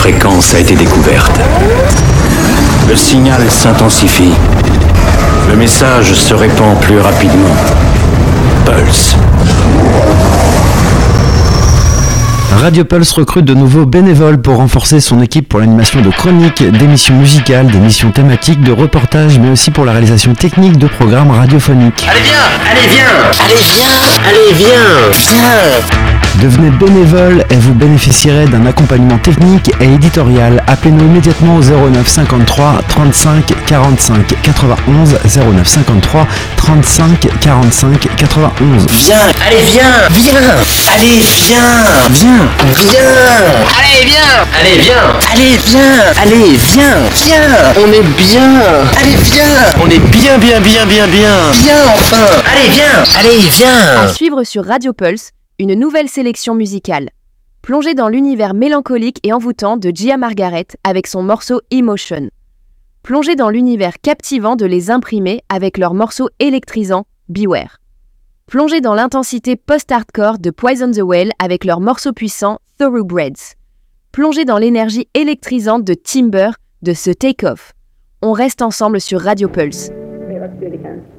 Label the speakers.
Speaker 1: fréquence a été découverte. Le signal s'intensifie. Le message se répand plus rapidement. Pulse.
Speaker 2: Radio Pulse recrute de nouveaux bénévoles pour renforcer son équipe pour l'animation de chroniques, d'émissions musicales, d'émissions thématiques, de reportages, mais aussi pour la réalisation technique de programmes radiophoniques.
Speaker 3: Allez viens, allez viens, allez viens, allez viens, viens.
Speaker 2: Devenez bénévole et vous bénéficierez d'un accompagnement technique et éditorial. Appelez-nous immédiatement au 09 53 35 45 91 09 53 35 45 91.
Speaker 3: Viens, allez viens, viens, allez viens, viens, viens, allez viens, allez viens, allez viens, allez viens, viens, on est bien, allez viens, on est bien, bien, bien, bien, bien, viens enfin, allez viens, allez viens.
Speaker 4: À suivre sur Radio Pulse, une nouvelle sélection musicale. Plongez dans l'univers mélancolique et envoûtant de Gia Margaret avec son morceau Emotion. Plongez dans l'univers captivant de Les Imprimés avec leur morceau électrisant Beware. Plongez dans l'intensité post-hardcore de Poison the Well avec leur morceau puissant Thoroughbreds. Plongez dans l'énergie électrisante de Timber de ce Take Off. On reste ensemble sur Radio Pulse.
Speaker 5: Okay, let's do it again.